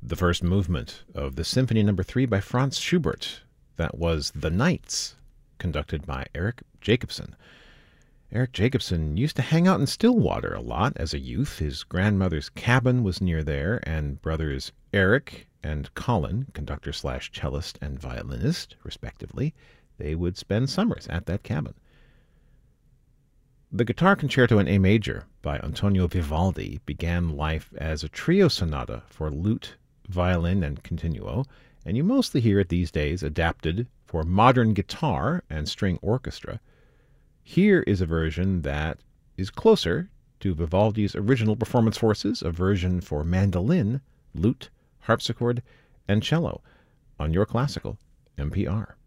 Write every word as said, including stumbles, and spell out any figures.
the first movement of the Symphony Number three by Franz Schubert. That was The Nights, conducted by Eric Jacobson. Eric Jacobson used to hang out in Stillwater a lot as a youth. His grandmother's cabin was near there, and brothers Eric and Colin, conductor slash cellist and violinist, respectively, they would spend summers at that cabin. The Guitar Concerto in A Major by Antonio Vivaldi began life as a trio sonata for lute, violin, and continuo, and you mostly hear it these days adapted for modern guitar and string orchestra. Here is a version that is closer to Vivaldi's original performance forces, a version for mandolin, lute, harpsichord, and cello on Your Classical N P R.